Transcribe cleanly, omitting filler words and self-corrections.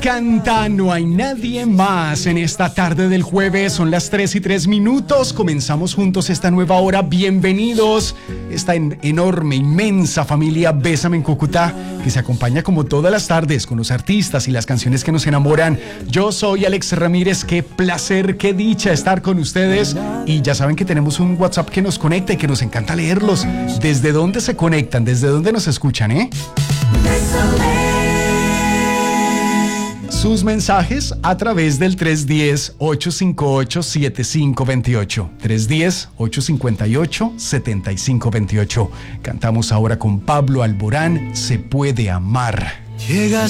Canta, no hay nadie más en esta tarde del jueves, son las 3:03. Comenzamos juntos esta nueva hora. Bienvenidos, esta enorme, inmensa familia Bésame en Cúcuta, que se acompaña como todas las tardes con los artistas y las canciones que nos enamoran. Yo soy Alex Ramírez, qué placer, qué dicha estar con ustedes. Y ya saben que tenemos un WhatsApp que nos conecta y que nos encanta leerlos. ¿Desde dónde se conectan? ¿Desde dónde nos escuchan, Sus mensajes a través del 310-858-7528. 310-858-7528. Cantamos ahora con Pablo Alborán, Se puede amar. Llegas